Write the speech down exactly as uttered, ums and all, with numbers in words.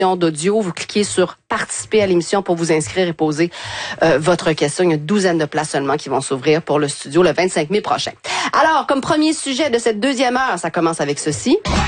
d'audio. Vous cliquez sur participer à l'émission pour vous inscrire et poser euh, votre question. Il y a une douzaine de places seulement qui vont s'ouvrir pour le studio le vingt-cinq mai prochain. Alors, comme premier sujet de cette deuxième heure, ça commence avec ceci.